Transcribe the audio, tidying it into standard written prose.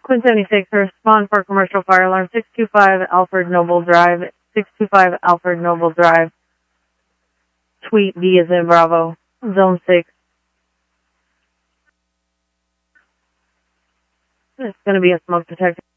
Quinn 76, respond for commercial fire alarm 625 Alfred Noble Drive, 625 Alfred Noble Drive. Tweet B as in Bravo, Zone 6. It's going to be a smoke detector.